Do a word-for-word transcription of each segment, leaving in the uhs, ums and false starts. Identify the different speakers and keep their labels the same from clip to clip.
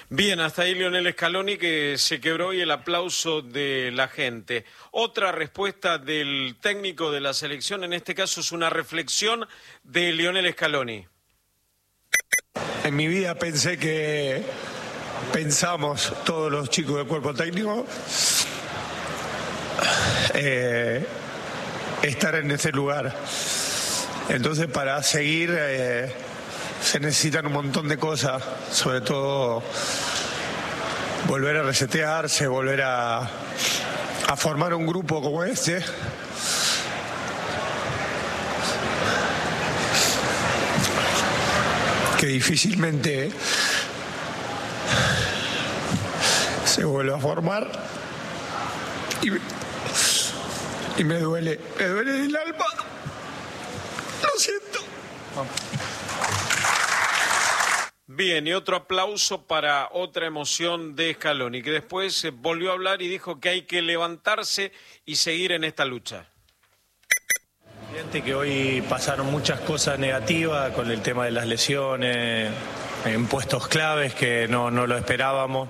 Speaker 1: Bien, hasta ahí Lionel Scaloni, que se quebró y el aplauso de la gente. Otra respuesta del técnico de la selección, en este caso es una reflexión de Lionel Scaloni.
Speaker 2: En mi vida pensé que pensamos todos los chicos del cuerpo técnico eh, estar en ese lugar. Entonces, para seguir eh, se necesitan un montón de cosas, sobre todo volver a resetearse, volver a, a formar un grupo como este. Que difícilmente se vuelve a formar y me, y me duele, me duele el alma. Lo siento.
Speaker 1: Bien, y otro aplauso para otra emoción de Scaloni, que después volvió a hablar y dijo que hay que levantarse y seguir en esta lucha.
Speaker 3: Evidente que hoy pasaron muchas cosas negativas con el tema de las lesiones, en puestos claves que no, no lo esperábamos.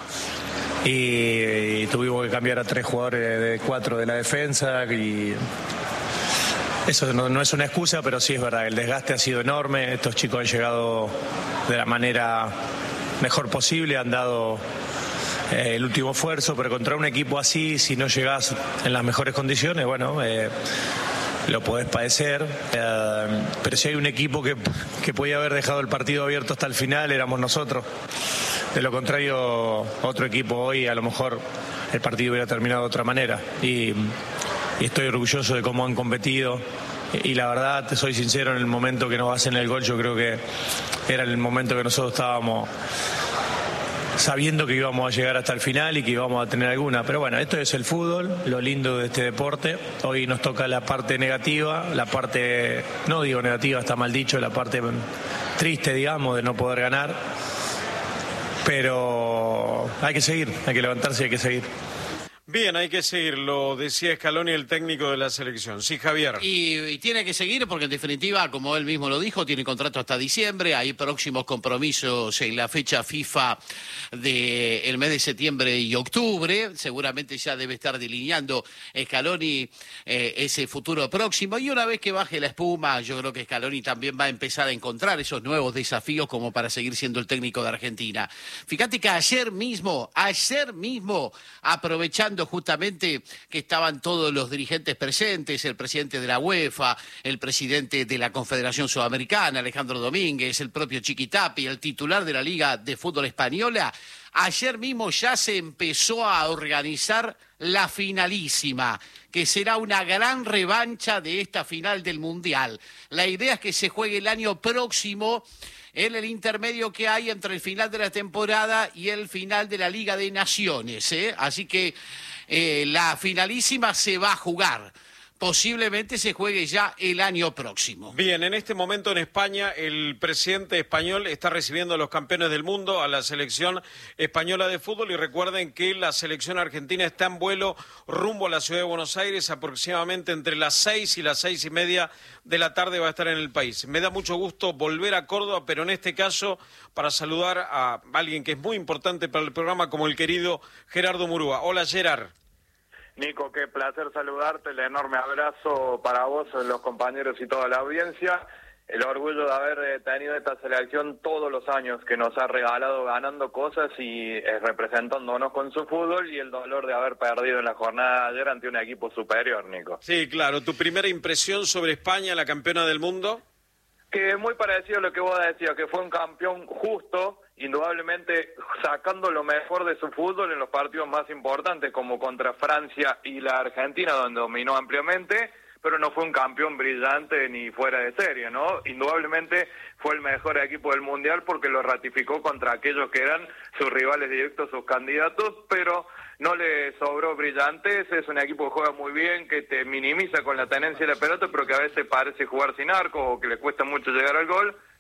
Speaker 3: Y, y tuvimos que cambiar a tres jugadores de cuatro de la defensa y eso no, no es una excusa, pero sí es verdad, el desgaste ha sido enorme, estos chicos han llegado de la manera mejor posible, han dado eh, el último esfuerzo, pero contra un equipo así, si no llegás en las mejores condiciones, bueno, eh, lo podés padecer, eh, pero si hay un equipo que, que podía haber dejado el partido abierto hasta el final, éramos nosotros. De lo contrario, otro equipo hoy a lo mejor el partido hubiera terminado de otra manera. Y, y estoy orgulloso de cómo han competido. Y, y la verdad, te soy sincero, en el momento que nos hacen el gol, yo creo que era el momento que nosotros estábamos sabiendo que íbamos a llegar hasta el final y que íbamos a tener alguna. Pero bueno, esto es el fútbol, lo lindo de este deporte. Hoy nos toca la parte negativa, la parte, no digo negativa, está mal dicho, la parte triste, digamos, de no poder ganar. Pero hay que seguir, hay que levantarse y hay que seguir.
Speaker 1: Bien, hay que seguir, lo decía Scaloni, el técnico de la selección. Sí, Javier.
Speaker 4: Y, y tiene que seguir porque en definitiva, como él mismo lo dijo, tiene contrato hasta diciembre, hay próximos compromisos en la fecha FIFA del mes de septiembre y octubre, seguramente ya debe estar delineando Scaloni eh, ese futuro próximo, y una vez que baje la espuma, yo creo que Scaloni también va a empezar a encontrar esos nuevos desafíos como para seguir siendo el técnico de Argentina. Fíjate que ayer mismo, ayer mismo, aprovechando justamente que estaban todos los dirigentes presentes, el presidente de la UEFA, el presidente de la Confederación Sudamericana, Alejandro Domínguez, el propio Chiquitapia, el titular de la Liga de Fútbol Española, ayer mismo ya se empezó a organizar la finalísima, que será una gran revancha de esta final del Mundial. La idea es que se juegue el año próximo en el intermedio que hay entre el final de la temporada y el final de la Liga de Naciones, ¿eh? Así que eh, la finalísima se va a jugar. Posiblemente se juegue ya el año próximo.
Speaker 1: Bien, en este momento en España el presidente español está recibiendo a los campeones del mundo, a la selección española de fútbol, y recuerden que la selección argentina está en vuelo rumbo a la ciudad de Buenos Aires, aproximadamente entre las seis y las seis y media de la tarde va a estar en el país. Me da mucho gusto volver a Córdoba, pero en este caso para saludar a alguien que es muy importante para el programa, como el querido Gerardo Murúa. Hola, Gerard.
Speaker 5: Nico, qué placer saludarte, el enorme abrazo para vos, los compañeros y toda la audiencia, el orgullo de haber tenido esta selección todos los años que nos ha regalado ganando cosas y eh, representándonos con su fútbol, y el dolor de haber perdido en la jornada de ayer ante un equipo superior, Nico.
Speaker 1: Sí, claro, ¿tu primera impresión sobre España, la campeona del mundo?
Speaker 5: Que es muy parecido a lo que vos decías, que fue un campeón justo, indudablemente sacando lo mejor de su fútbol en los partidos más importantes, como contra Francia y la Argentina, donde dominó ampliamente, pero no fue un campeón brillante ni fuera de serie, ¿no? Indudablemente fue el mejor equipo del Mundial porque lo ratificó contra aquellos que eran sus rivales directos, sus candidatos, pero no le sobró brillantes. Es un equipo que juega muy bien, que te minimiza con la tenencia de la pelota, pero que a veces parece jugar sin arco o que le cuesta mucho llegar al gol.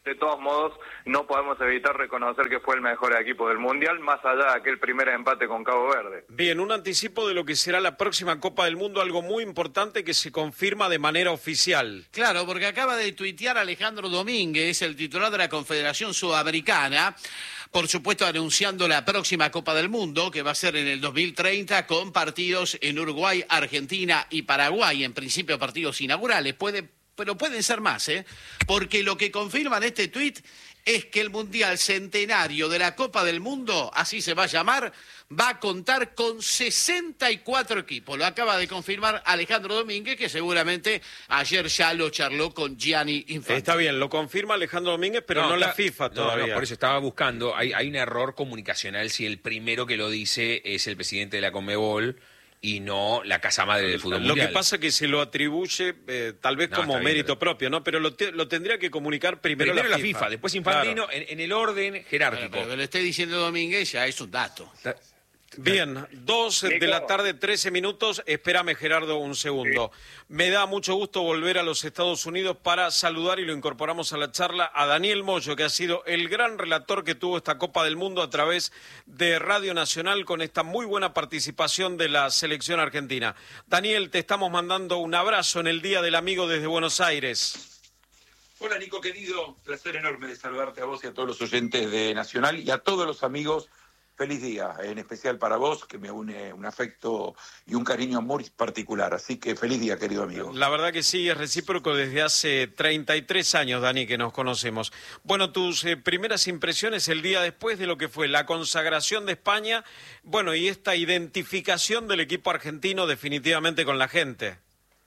Speaker 5: de todos modos no podemos evitar reconocer que fue el mejor equipo del Mundial, más allá de aquel primer empate con Cabo Verde.
Speaker 1: Bien, un anticipo de lo que será la próxima Copa del Mundo, algo muy importante que se confirma de manera oficial.
Speaker 4: Claro, porque acaba de tuitear Alejandro Domínguez, el titular de la Confederación Sudamericana, por supuesto anunciando la próxima Copa del Mundo, que va a ser en el dos mil treinta, con partidos en Uruguay, Argentina y Paraguay, en principio partidos inaugurales. Puede Pero pueden ser más, ¿eh? Porque lo que confirma en este tuit es que el Mundial Centenario de la Copa del Mundo, así se va a llamar, va a contar con sesenta y cuatro equipos. Lo acaba de confirmar Alejandro Domínguez, que seguramente ayer ya lo charló con Gianni Infantino.
Speaker 1: Está bien, lo confirma Alejandro Domínguez, pero no, no la FIFA todavía.
Speaker 6: No, no, por eso estaba buscando, hay, hay un error comunicacional si el primero que lo dice es el presidente de la Conmebol y no la casa madre del fútbol mundial.
Speaker 1: Lo que pasa es que se lo atribuye eh, tal vez no, como mérito bien, propio, ¿no? Pero lo, te, lo tendría que comunicar primero,
Speaker 6: primero
Speaker 1: la,
Speaker 6: la
Speaker 1: FIFA.
Speaker 6: FIFA, después Infantino, claro. en, en el orden jerárquico.
Speaker 4: Pero, pero lo esté diciendo Domínguez ya es un dato.
Speaker 1: Está... Bien, dos de la tarde, trece minutos. Espérame, Gerardo, un segundo. Me da mucho gusto volver a los Estados Unidos para saludar, y lo incorporamos a la charla, a Daniel Moyo, que ha sido el gran relator que tuvo esta Copa del Mundo a través de Radio Nacional, con esta muy buena participación de la selección argentina. Daniel, te estamos mandando un abrazo en el Día del Amigo desde Buenos Aires.
Speaker 7: Hola, Nico, querido. Placer enorme de saludarte a vos y a todos los oyentes de Nacional y a todos los amigos. Feliz día, en especial para vos, que me une un afecto y un cariño muy particular. Así que feliz día, querido amigo.
Speaker 1: La verdad que sí, es recíproco desde hace treinta y tres años, Dani, que nos conocemos. Bueno, tus eh, primeras impresiones el día después de lo que fue la consagración de España, bueno, y esta identificación del equipo argentino definitivamente con la gente.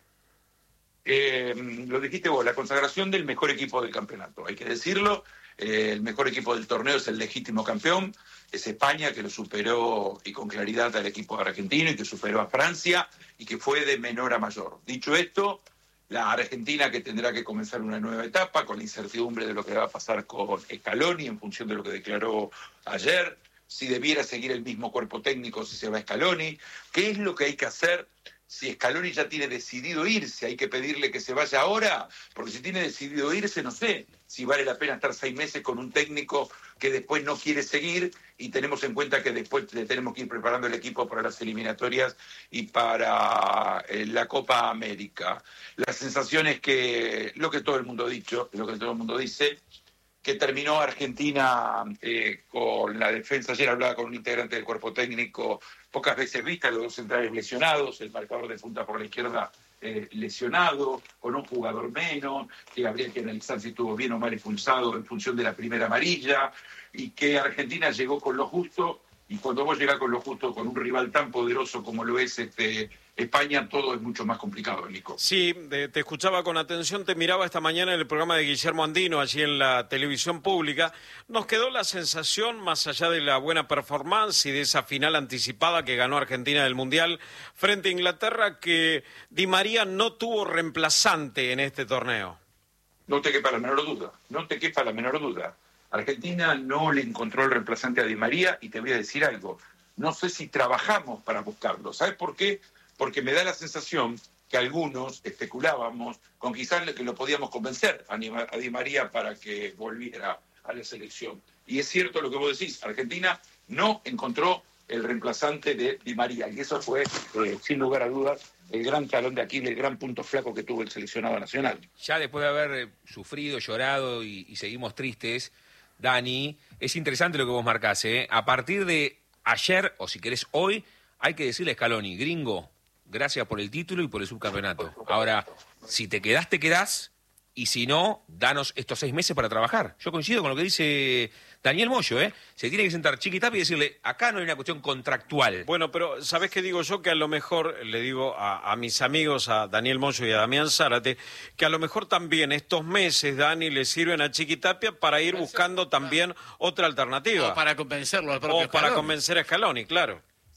Speaker 7: Eh, lo dijiste vos, la consagración del mejor equipo del campeonato, hay que decirlo. Eh, el mejor equipo del torneo es el legítimo campeón, es España, que lo superó y con claridad al equipo argentino y que superó a Francia y que fue de menor a mayor. Dicho esto, la Argentina que tendrá que comenzar una nueva etapa con la incertidumbre de lo que va a pasar con Scaloni en función de lo que declaró ayer, si debiera seguir el mismo cuerpo técnico, si se va Scaloni, qué es lo que hay que hacer. Si Scaloni ya tiene decidido irse, hay que pedirle que se vaya ahora, porque si tiene decidido irse, no sé si vale la pena estar seis meses con un técnico que después no quiere seguir, y tenemos en cuenta que después tenemos que ir preparando el equipo para las eliminatorias y para eh, la Copa América. La sensación es que lo que todo el mundo ha dicho, lo que todo el mundo dice, que terminó Argentina eh, con la defensa. Ayer hablaba con un integrante del cuerpo técnico, pocas veces vista, los dos centrales lesionados, el marcador de punta por la izquierda eh, lesionado, con un jugador menos, que habría que analizar si estuvo bien o mal expulsado en función de la primera amarilla, y que Argentina llegó con lo justo, y cuando vos llegás con lo justo, con un rival tan poderoso como lo es este España, todo es mucho más complicado, Nico.
Speaker 1: Sí, de, te escuchaba con atención, te miraba esta mañana en el programa de Guillermo Andino, allí en la televisión pública. Nos quedó la sensación, más allá de la buena performance y de esa final anticipada que ganó Argentina del Mundial frente a Inglaterra, que Di María no tuvo reemplazante en este torneo.
Speaker 7: No te quepa la menor duda, no te quepa la menor duda. Argentina no le encontró el reemplazante a Di María, y te voy a decir algo, no sé si trabajamos para buscarlo. ¿Sabes por qué? Porque me da la sensación que algunos especulábamos con quizás que lo podíamos convencer a Di María para que volviera a la selección. Y es cierto lo que vos decís, Argentina no encontró el reemplazante de Di María, y eso fue, eh, sin lugar a dudas, el gran talón de Aquiles, el gran punto flaco que tuvo el seleccionado nacional.
Speaker 6: Ya después de haber eh, sufrido, llorado y, y seguimos tristes, Dani, es interesante lo que vos marcás, ¿eh? A partir de ayer, o si querés hoy, hay que decirle a Scaloni, gringo, gracias por el título y por el subcampeonato. Ahora, si te quedás, te quedás, y si no, danos estos seis meses para trabajar. Yo coincido con lo que dice Daniel Moyo, ¿eh? Se tiene que sentar Chiquitapia y decirle, acá no hay una cuestión contractual.
Speaker 1: Bueno, pero ¿sabés qué digo yo? Que a lo mejor, le digo a, a mis amigos, a Daniel Moyo y a Damián Zárate, que a lo mejor también estos meses, Dani, le sirven a Chiquitapia para ir buscando también otra alternativa.
Speaker 4: O para convencerlo al propio
Speaker 1: O para
Speaker 4: Scaloni.
Speaker 1: convencer a Scaloni, claro.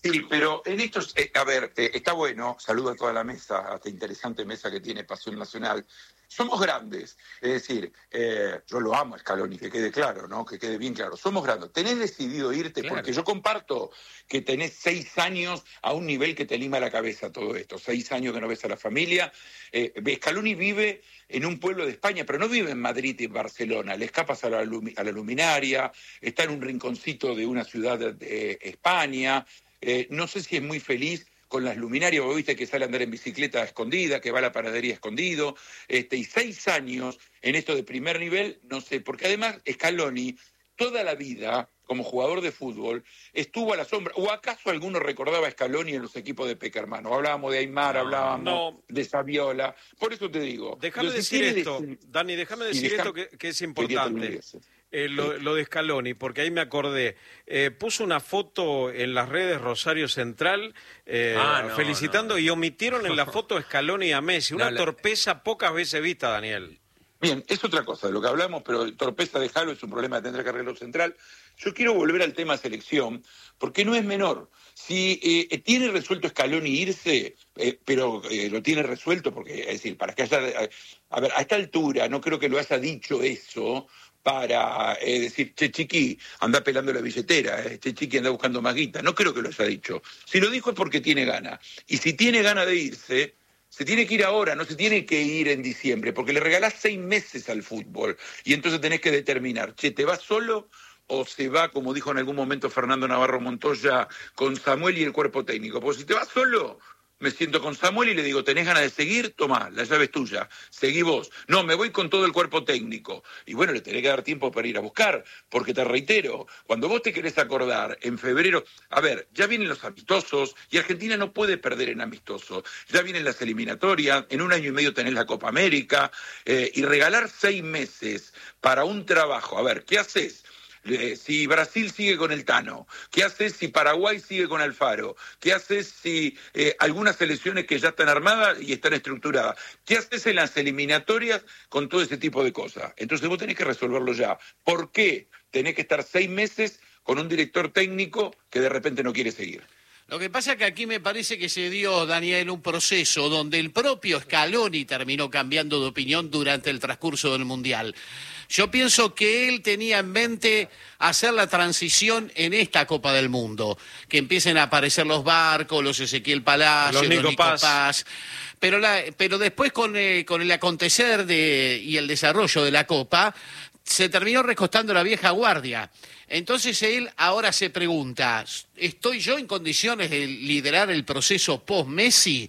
Speaker 7: Sí, pero en estos, eh, a ver, eh, está bueno, saludo a toda la mesa, a esta interesante mesa que tiene Pasión Nacional. Somos grandes, es decir, eh, yo lo amo a Scaloni, que quede claro, ¿no? Que quede bien claro. Somos grandes. Tenés decidido irte, claro, porque yo comparto que tenés seis años a un nivel que te lima la cabeza todo esto. Seis años que no ves a la familia. Eh, Scaloni vive en un pueblo de España, pero no vive en Madrid y en Barcelona. Le escapas a la, a la luminaria, está en un rinconcito de una ciudad de, de España. Eh, no sé si es muy feliz con las luminarias, vos viste que sale a andar en bicicleta escondida, que va a la panadería escondido, este, y seis años en esto de primer nivel, no sé, porque además Scaloni toda la vida, como jugador de fútbol, estuvo a la sombra, o acaso alguno recordaba a Scaloni en los equipos de Peckerman, hablábamos de Aymar, no, hablábamos no. de Saviola, por eso te digo.
Speaker 1: Déjame decir esto, decir... Dani, déjame decir deja... esto que, que es importante. Eh, lo, lo de Scaloni, porque ahí me acordé. Eh, puso una foto en las redes Rosario Central eh, ah, no, felicitando no. y omitieron en la foto a Scaloni y a Messi. Una no, la... torpeza pocas veces vista, Daniel.
Speaker 7: Bien, es otra cosa de lo que hablamos, pero torpeza de Jalo es un problema que tendrá que arreglar Central. Yo quiero volver al tema selección, porque no es menor. Si eh, tiene resuelto Scaloni irse, eh, pero eh, lo tiene resuelto, porque, es decir, para que haya... A ver, a esta altura no creo que lo haya dicho eso para eh, decir, che, chiqui, anda pelando la billetera, eh, che, chiqui, anda buscando más guita. No creo que lo haya dicho. Si lo dijo es porque tiene ganas. Y si tiene ganas de irse, se tiene que ir ahora, no se tiene que ir en diciembre, porque le regalás seis meses al fútbol. Y entonces tenés que determinar, che, ¿te vas solo o se va, como dijo en algún momento Fernando Navarro Montoya, con Samuel y el cuerpo técnico? Porque si te vas solo... Me siento con Samuel y le digo, ¿tenés ganas de seguir? Tomá, la llave es tuya, seguí vos. No, me voy con todo el cuerpo técnico. Y bueno, le tenés que dar tiempo para ir a buscar, porque te reitero, cuando vos te querés acordar, en febrero, a ver, ya vienen los amistosos, y Argentina no puede perder en amistosos. Ya vienen las eliminatorias, en un año y medio tenés la Copa América, eh, y regalar seis meses para un trabajo. A ver, ¿qué haces? Eh, si Brasil sigue con el Tano, ¿qué haces si Paraguay sigue con Alfaro? ¿Qué haces si eh, algunas selecciones que ya están armadas y están estructuradas? ¿Qué haces en las eliminatorias con todo ese tipo de cosas? Entonces vos tenés que resolverlo ya. ¿Por qué tenés que estar seis meses con un director técnico que de repente no quiere seguir?
Speaker 4: Lo que pasa es que aquí me parece que se dio, Daniel, un proceso donde el propio Scaloni terminó cambiando de opinión durante el transcurso del Mundial. Yo pienso que él tenía en mente hacer la transición en esta Copa del Mundo, que empiecen a aparecer los Barcos, los Ezequiel Palacios, los Nico, los Nico Paz. Paz. Pero, la, pero después con, eh, con el acontecer de, y el desarrollo de la Copa, se terminó recostando la vieja guardia. Entonces él ahora se pregunta, ¿estoy yo en condiciones de liderar el proceso post-Messi?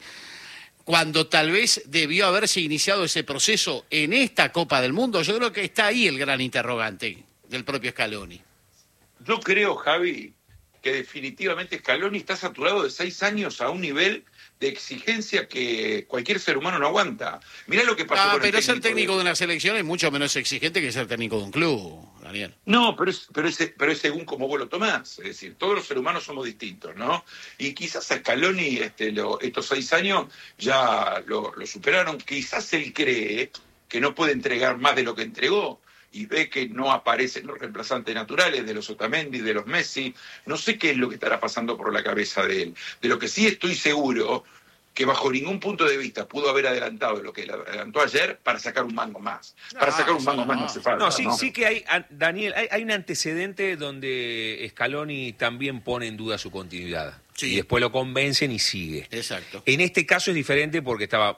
Speaker 4: Cuando tal vez debió haberse iniciado ese proceso en esta Copa del Mundo. Yo creo que está ahí el gran interrogante del propio Scaloni.
Speaker 7: Yo creo, Javi, que definitivamente Scaloni está saturado de seis años a un nivel de exigencia que cualquier ser humano no aguanta. Mirá lo que pasó
Speaker 4: ah,
Speaker 7: con
Speaker 4: pero
Speaker 7: el
Speaker 4: ser técnico de... de una selección es mucho menos exigente que ser técnico de un club, Daniel.
Speaker 7: No, pero es, pero es, pero es según como vos lo tomás. Es decir, todos los seres humanos somos distintos, ¿no? Y quizás a Scaloni este, lo, estos seis años ya lo, lo superaron. Quizás él cree que no puede entregar más de lo que entregó y ve que no aparecen los reemplazantes naturales de los Otamendi, de los Messi. No sé qué es lo que estará pasando por la cabeza de él. De lo que sí estoy seguro, que bajo ningún punto de vista pudo haber adelantado lo que adelantó ayer para sacar un mango más. Para
Speaker 4: no,
Speaker 7: sacar un mango
Speaker 4: no,
Speaker 7: más no hace falta.
Speaker 6: No, sí,
Speaker 7: ¿no?
Speaker 6: sí que hay, Daniel, hay, hay un antecedente donde Scaloni también pone en duda su continuidad. Sí. Y después lo convencen y sigue.
Speaker 4: Exacto.
Speaker 6: En este caso es diferente porque estaba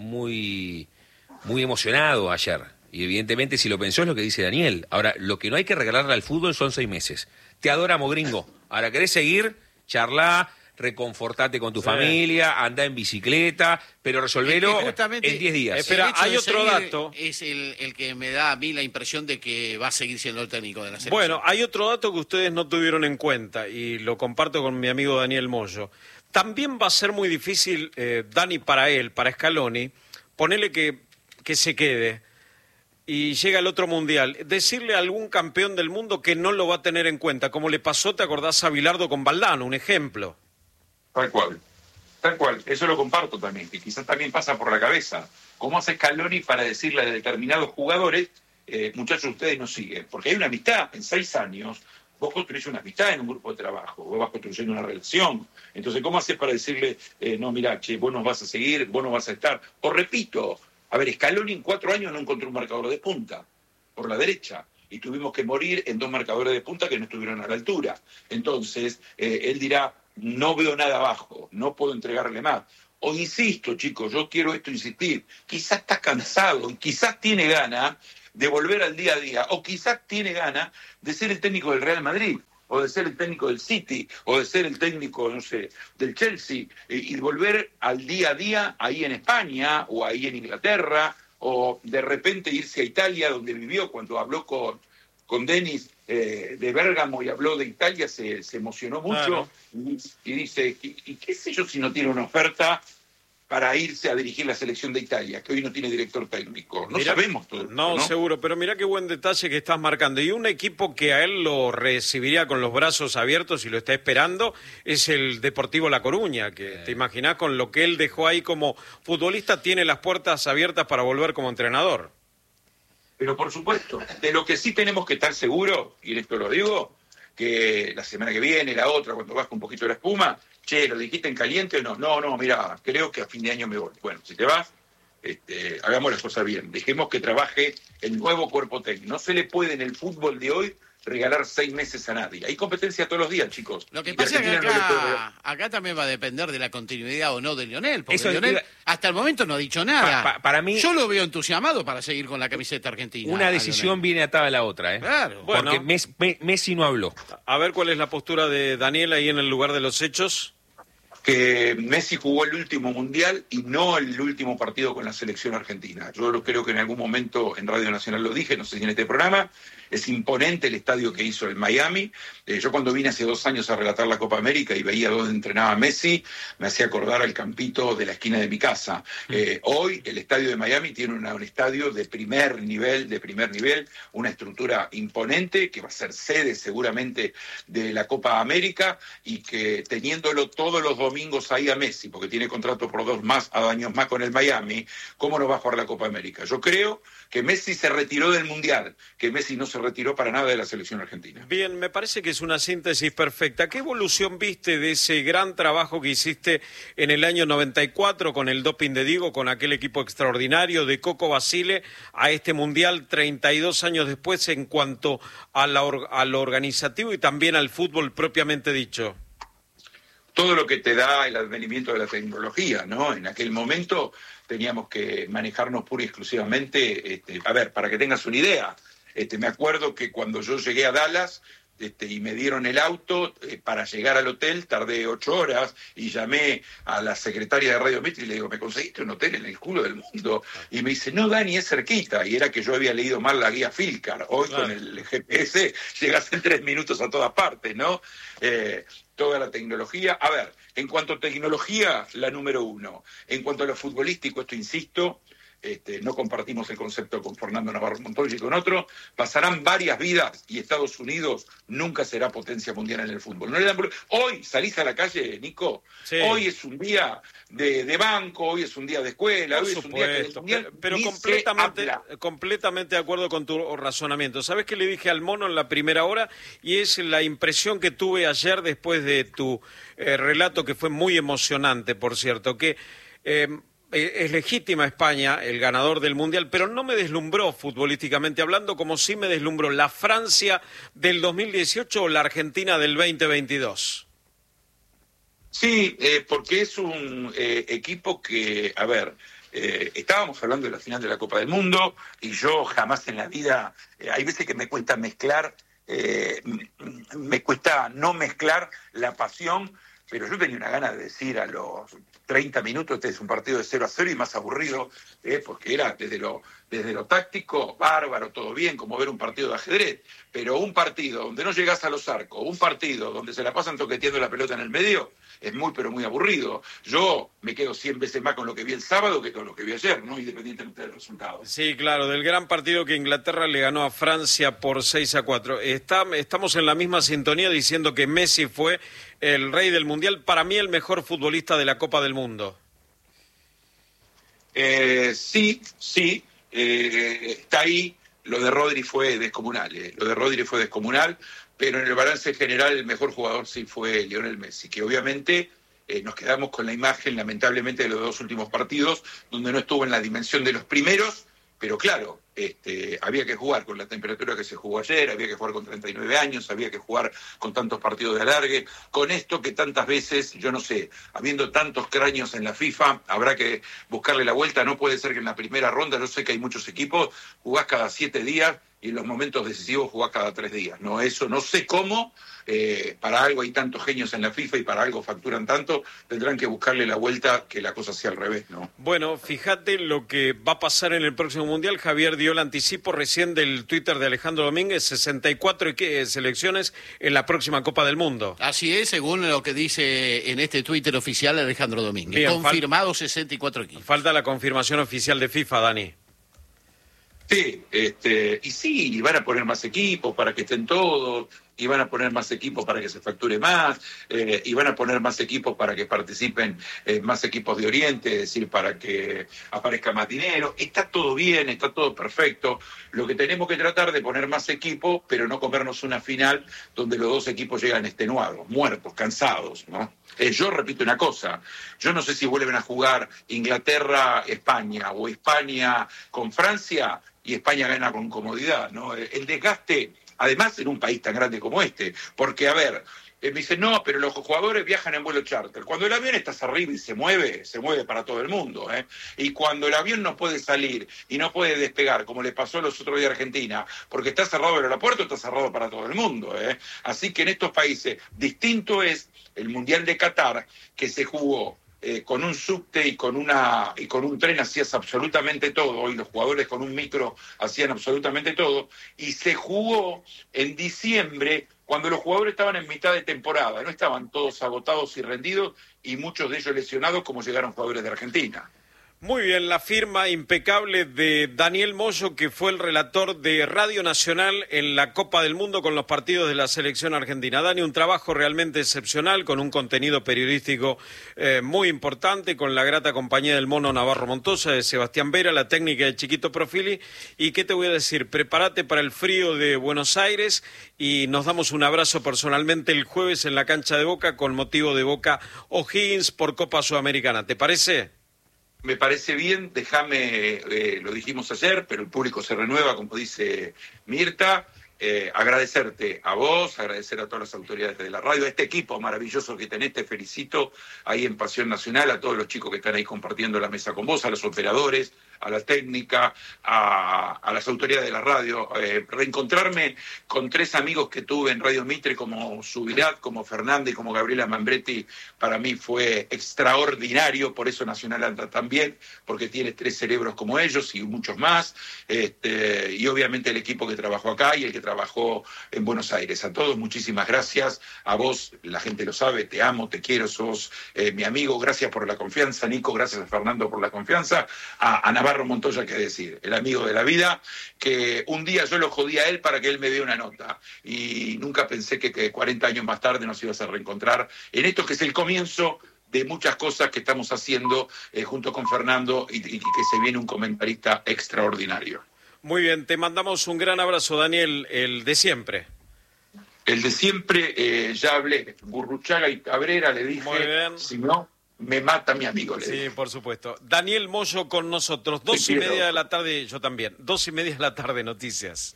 Speaker 6: muy, muy emocionado ayer. Y evidentemente si lo pensó es lo que dice Daniel. Ahora, lo que no hay que regalarle al fútbol son seis meses. Te adoramos, gringo. Ahora, ¿querés seguir? Charlá, reconfortate con tu sí. familia, andá en bicicleta, pero resolvelo en diez días.
Speaker 1: Espera, hay otro dato.
Speaker 4: Es el, el que me da a mí la impresión de que va a seguir siendo el técnico de la selección.
Speaker 1: Bueno, hay otro dato que ustedes no tuvieron en cuenta y lo comparto con mi amigo Daniel Moyo. También va a ser muy difícil, eh, Dani, para él, para Scaloni, ponerle que, que se quede y llega el otro mundial, decirle a algún campeón del mundo que no lo va a tener en cuenta, como le pasó, ¿te acordás a Bilardo con Valdano? Un ejemplo.
Speaker 7: Tal cual, tal cual, eso lo comparto también, que quizás también pasa por la cabeza. ¿Cómo hace Scaloni para decirle a determinados jugadores, eh, muchachos, ustedes no siguen? Porque hay una amistad en seis años, Vos construís una amistad en un grupo de trabajo, vos vas construyendo una relación. Entonces, ¿cómo haces para decirle, eh, no, mirá, che, vos no vas a seguir, vos no vas a estar? O repito, a ver, Scaloni en cuatro años no encontró un marcador de punta por la derecha y tuvimos que morir en dos marcadores de punta que no estuvieron a la altura. Entonces, eh, él dirá, no veo nada abajo, no puedo entregarle más. O insisto, chicos, yo quiero esto insistir, quizás está cansado y quizás tiene ganas de volver al día a día, o quizás tiene ganas de ser el técnico del Real Madrid, o de ser el técnico del City, o de ser el técnico, no sé, del Chelsea, y, y volver al día a día ahí en España, o ahí en Inglaterra, o de repente irse a Italia, donde vivió cuando habló con, con Denis eh, de Bérgamo y habló de Italia, se, se emocionó mucho, claro. y, y dice, y, y qué sé yo si no tiene una oferta para irse a dirigir la selección de Italia, que hoy no tiene director técnico. No mirá, sabemos todo esto,
Speaker 1: no, ¿no? Seguro, pero mira qué buen detalle que estás marcando. Y un equipo que a él lo recibiría con los brazos abiertos y lo está esperando es el Deportivo La Coruña, que eh. te imaginás con lo que él dejó ahí como futbolista, tiene las puertas abiertas para volver como entrenador.
Speaker 7: Pero por supuesto, de lo que sí tenemos que estar seguros, y esto lo digo, que la semana que viene, la otra, cuando baja un poquito la espuma, che, ¿lo dijiste en caliente o no? No, no, mira, creo que a fin de año me voy. Bueno, si te vas, este, hagamos las cosas bien. Dejemos que trabaje el nuevo cuerpo técnico. No se le puede en el fútbol de hoy regalar seis meses a nadie. Hay competencia todos los días, chicos.
Speaker 4: Lo que pasa es que acá, no acá también va a depender de la continuidad o no de Lionel, porque Eso Lionel es, hasta el momento no ha dicho nada.
Speaker 6: Pa, pa, para mí,
Speaker 4: yo lo veo entusiasmado para seguir con la camiseta argentina.
Speaker 6: Una decisión viene atada a la otra, ¿eh?
Speaker 4: Claro.
Speaker 6: Porque
Speaker 1: bueno,
Speaker 6: Messi, Messi no habló.
Speaker 1: A ver cuál es la postura de Daniel ahí en el lugar de los hechos.
Speaker 7: Que Messi jugó el último mundial y no el último partido con la selección argentina. Yo creo que en algún momento en Radio Nacional lo dije, no sé si en este programa, es imponente el estadio que hizo el Miami. Eh, yo cuando vine hace dos años a relatar la Copa América y veía dónde entrenaba Messi, me hacía acordar al campito de la esquina de mi casa. Eh, hoy el estadio de Miami tiene una, un estadio de primer nivel, de primer nivel, una estructura imponente que va a ser sede seguramente de la Copa América y que teniéndolo todos los domingos ahí a Messi, porque tiene contrato por dos más, a años más con el Miami, ¿cómo no va a jugar la Copa América? Yo creo que Messi se retiró del Mundial, que Messi no se retiró para nada de la selección argentina.
Speaker 1: Bien, me parece que es una síntesis perfecta. ¿Qué evolución viste de ese gran trabajo que hiciste en el año noventa y cuatro con el doping de Diego, con aquel equipo extraordinario de Coco Basile, a este Mundial treinta y dos años después en cuanto a, la or- a lo organizativo y también al fútbol propiamente dicho?
Speaker 7: Todo lo que te da el advenimiento de la tecnología, ¿no? En aquel momento teníamos que manejarnos pura y exclusivamente, este, a ver, para que tengas una idea, este, me acuerdo que cuando yo llegué a Dallas este, y me dieron el auto eh, para llegar al hotel, tardé ocho horas y llamé a la secretaria de Radio Mitre y le digo, ¿me conseguiste un hotel en el culo del mundo? Y me dice, no, Dani, es cerquita. Y era que yo había leído mal la guía Filcar. Hoy claro. Con el G P S llegas en tres minutos a todas partes, ¿no? Eh, toda la tecnología. A ver, en cuanto a tecnología, la número uno. En cuanto a lo futbolístico, esto insisto, este, no compartimos el concepto con Fernando Navarro Montoya y con otro, pasarán varias vidas y Estados Unidos nunca será potencia mundial en el fútbol. No le dan... Hoy salís a la calle, Nico, sí. Hoy es un día de, de banco, hoy es un día de escuela,
Speaker 1: Por
Speaker 7: hoy
Speaker 1: supuesto,
Speaker 7: es un día que el mundial
Speaker 1: pero, pero completamente, completamente de acuerdo con tu razonamiento. ¿Sabes qué le dije al mono en la primera hora? Y es la impresión que tuve ayer después de tu eh, relato, que fue muy emocionante, por cierto, que... Eh, es legítima España, el ganador del Mundial, pero no me deslumbró futbolísticamente hablando, como sí me deslumbró la Francia del dos mil dieciocho o la Argentina del veinte veintidós.
Speaker 7: Sí, eh, porque es un eh, equipo que, a ver, eh, estábamos hablando de la final de la Copa del Mundo y yo jamás en la vida, eh, hay veces que me cuesta mezclar, eh, me cuesta no mezclar la pasión, pero yo tenía una gana de decir a los treinta minutos, este es un partido de cero a cero y más aburrido, eh, porque era desde lo, desde lo táctico, bárbaro, todo bien, como ver un partido de ajedrez, pero un partido donde no llegás a los arcos, un partido donde se la pasan toqueteando la pelota en el medio, es muy, pero muy aburrido. Yo me quedo cien veces más con lo que vi el sábado que con lo que vi ayer, ¿no? Independientemente del resultado.
Speaker 1: Sí, claro, del gran partido que Inglaterra le ganó a Francia por seis a cuatro. Está, estamos en la misma sintonía diciendo que Messi fue el rey del Mundial, para mí el mejor futbolista de la Copa del Mundo.
Speaker 7: Eh, sí, sí, eh, está ahí. lo de Rodri fue descomunal, eh. lo de Rodri fue descomunal, pero en el balance general el mejor jugador sí fue Lionel Messi, que obviamente eh, nos quedamos con la imagen, lamentablemente, de los dos últimos partidos, donde no estuvo en la dimensión de los primeros, pero claro, este, había que jugar con la temperatura que se jugó ayer, había que jugar con treinta y nueve años, había que jugar con tantos partidos de alargue, con esto que tantas veces, yo no sé, habiendo tantos cráneos en la FIFA, habrá que buscarle la vuelta. No puede ser que en la primera ronda, yo sé que hay muchos equipos, jugás cada siete días y en los momentos decisivos jugás cada tres días. No, eso no sé cómo, eh, para algo hay tantos genios en la FIFA y para algo facturan tanto, tendrán que buscarle la vuelta, que la cosa sea al revés, ¿no?
Speaker 1: Bueno, fíjate lo que va a pasar en el próximo Mundial. Javier dio el anticipo recién del Twitter de Alejandro Domínguez, sesenta y cuatro selecciones en la próxima Copa del Mundo.
Speaker 4: Así es, según lo que dice en este Twitter oficial Alejandro Domínguez. Bien, confirmado fal- sesenta y cuatro equipos.
Speaker 1: Falta la confirmación oficial de FIFA, Dani.
Speaker 7: Sí, este, y sí, y van a poner más equipos para que estén todos, y van a poner más equipos para que se facture más, eh, y van a poner más equipos para que participen eh, más equipos de Oriente, es decir, para que aparezca más dinero. Está todo bien, está todo perfecto. Lo que tenemos que tratar de poner más equipos, pero no comernos una final donde los dos equipos llegan extenuados, muertos, cansados, ¿no? Eh, yo repito una cosa, yo no sé si vuelven a jugar Inglaterra-España o España con Francia y España gana con comodidad, ¿no? El desgaste, además en un país tan grande como este, porque a ver, eh, me dicen, no, pero los jugadores viajan en vuelo charter. Cuando el avión está arriba y se mueve, se mueve para todo el mundo, ¿eh? Y cuando el avión no puede salir y no puede despegar, como le pasó los otros días a Argentina, porque está cerrado el aeropuerto, está cerrado para todo el mundo, ¿eh? Así que en estos países, distinto es el Mundial de Qatar, que se jugó Eh, con un subte y con una y con un tren hacías absolutamente todo, y los jugadores con un micro hacían absolutamente todo, y se jugó en diciembre cuando los jugadores estaban en mitad de temporada, no estaban todos agotados y rendidos, y muchos de ellos lesionados, como llegaron jugadores de Argentina.
Speaker 1: Muy bien, la firma impecable de Daniel Moyo, que fue el relator de Radio Nacional en la Copa del Mundo con los partidos de la selección argentina. Dani, un trabajo realmente excepcional, con un contenido periodístico eh, muy importante, con la grata compañía del Mono Navarro Montoya, de Sebastián Vera, la técnica de Chiquito Profili. Y qué te voy a decir, prepárate para el frío de Buenos Aires y nos damos un abrazo personalmente el jueves en la cancha de Boca con motivo de Boca O'Higgins por Copa Sudamericana. ¿Te parece?
Speaker 7: Me parece bien, déjame, eh, lo dijimos ayer, pero el público se renueva, como dice Mirta, eh, agradecerte a vos, agradecer a todas las autoridades de la radio, a este equipo maravilloso que tenés, te felicito, ahí en Pasión Nacional, a todos los chicos que están ahí compartiendo la mesa con vos, a los operadores, a la técnica, a, a las autoridades de la radio, eh, reencontrarme con tres amigos que tuve en Radio Mitre, como Subirat, como Fernanda y como Gabriela Mambretti, para mí fue extraordinario, por eso Nacional anda tan bien, porque tiene tres cerebros como ellos y muchos más, este, y obviamente el equipo que trabajó acá y el que trabajó en Buenos Aires. A todos, muchísimas gracias, a vos, la gente lo sabe, te amo, te quiero, sos eh, mi amigo, gracias por la confianza, Nico, gracias a Fernando por la confianza, a, a Navarro Montoya, qué decir, el amigo de la vida, que un día yo lo jodí a él para que él me dé una nota, y nunca pensé que, que cuarenta años más tarde nos ibas a reencontrar en esto que es el comienzo de muchas cosas que estamos haciendo eh, junto con Fernando, y, y que se viene un comentarista extraordinario.
Speaker 1: Muy bien, te mandamos un gran abrazo, Daniel, el de siempre.
Speaker 7: El de siempre, eh, ya hablé, Gurruchaga y Cabrera, le dije,
Speaker 1: muy bien.
Speaker 7: Si no, me mata mi amigo. Le
Speaker 1: sí,
Speaker 7: dije.
Speaker 1: Por supuesto. Daniel Moyo con nosotros, dos Te y quiero. media de la tarde, yo también, dos y media de la tarde, noticias.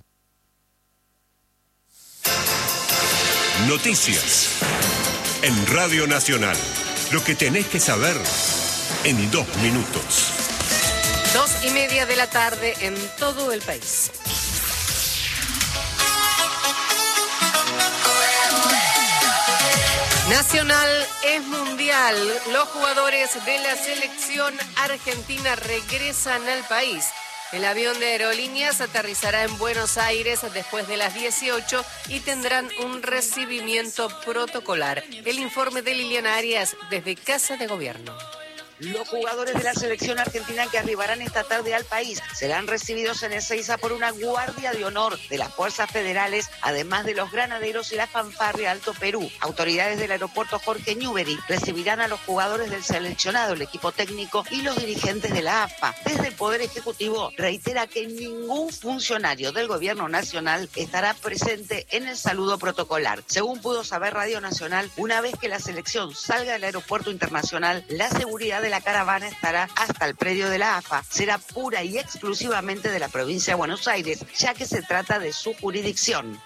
Speaker 8: Noticias en Radio Nacional. Lo que tenés que saber en dos minutos.
Speaker 9: Dos y media de la tarde en todo el país. Nacional es mundial. Los jugadores de la selección argentina regresan al país. El avión de Aerolíneas aterrizará en Buenos Aires después de las dieciocho y tendrán un recibimiento protocolar. El informe de Liliana Arias desde Casa de Gobierno.
Speaker 10: Los jugadores de la selección argentina que arribarán esta tarde al país serán recibidos en Ezeiza por una guardia de honor de las fuerzas federales, además de los granaderos y la fanfarria Alto Perú. Autoridades del aeropuerto Jorge Newbery recibirán a los jugadores del seleccionado, el equipo técnico y los dirigentes de la A F A. Desde el Poder Ejecutivo reitera que ningún funcionario del gobierno nacional estará presente en el saludo protocolar. Según pudo saber Radio Nacional, una vez que la selección salga del aeropuerto internacional, la seguridad de la caravana estará hasta el predio de la A F A. Será pura y exclusivamente de la provincia de Buenos Aires, ya que se trata de su jurisdicción.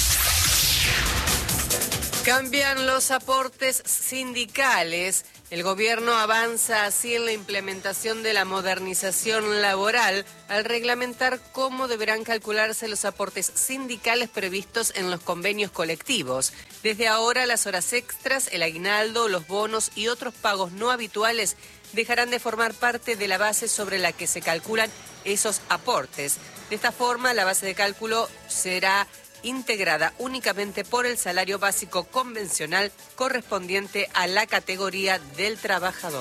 Speaker 9: Cambian los aportes sindicales. El gobierno avanza así en la implementación de la modernización laboral al reglamentar cómo deberán calcularse los aportes sindicales previstos en los convenios colectivos. Desde ahora, las horas extras, el aguinaldo, los bonos y otros pagos no habituales dejarán de formar parte de la base sobre la que se calculan esos aportes. De esta forma, la base de cálculo será integrada únicamente por el salario básico convencional correspondiente a la categoría del trabajador.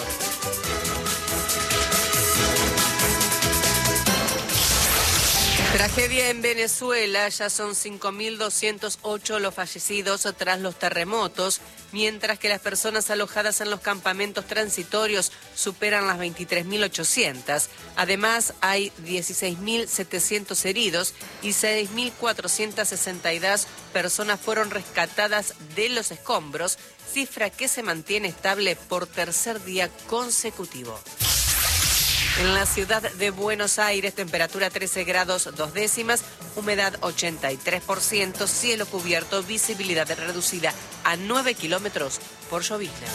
Speaker 9: Tragedia en Venezuela, ya son cinco mil doscientos ocho los fallecidos tras los terremotos, mientras que las personas alojadas en los campamentos transitorios superan las veintitrés mil ochocientas. Además, hay dieciséis mil setecientos heridos y seis mil cuatrocientas sesenta y dos personas fueron rescatadas de los escombros, cifra que se mantiene estable por tercer día consecutivo. En la ciudad de Buenos Aires, temperatura trece grados dos décimas, humedad ochenta y tres por ciento, cielo cubierto, visibilidad reducida a nueve kilómetros por llovizna.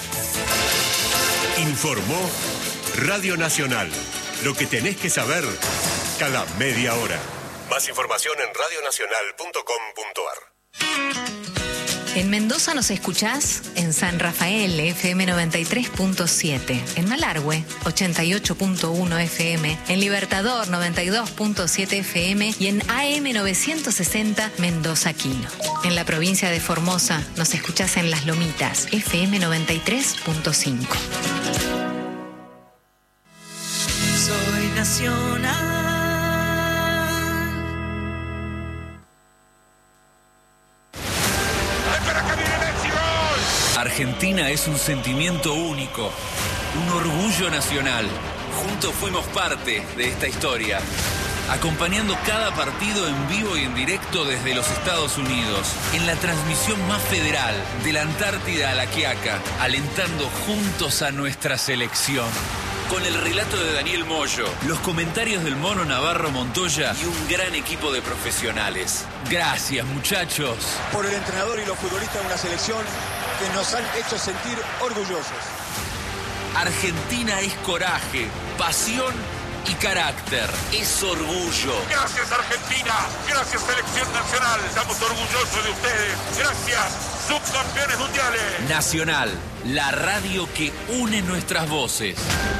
Speaker 8: Informó Radio Nacional. Lo que tenés que saber cada media hora. Más información en radio nacional punto com punto ar.
Speaker 11: En Mendoza nos escuchás en San Rafael, F M noventa y tres punto siete. En Malargüe, ochenta y ocho punto uno F M. En Libertador, noventa y dos punto siete F M. Y en A M novecientos sesenta, Mendoza Quino. En la provincia de Formosa nos escuchás en Las Lomitas, F M noventa y tres punto cinco.
Speaker 12: Soy nacional.
Speaker 13: Argentina es un sentimiento único, un orgullo nacional. Juntos fuimos parte de esta historia, acompañando cada partido en vivo y en directo desde los Estados Unidos, en la transmisión más federal, de la Antártida a la Quiaca, alentando juntos a nuestra selección. Con el relato de Daniel Moyo, los comentarios del Mono Navarro Montoya y un gran equipo de profesionales. Gracias, muchachos.
Speaker 14: Por el entrenador y los futbolistas de una selección que nos han hecho sentir orgullosos.
Speaker 13: Argentina es coraje, pasión y carácter. Es orgullo.
Speaker 15: Gracias, Argentina. Gracias, Selección Nacional. Estamos orgullosos de ustedes. Gracias, subcampeones mundiales.
Speaker 13: Nacional, la radio que une nuestras voces.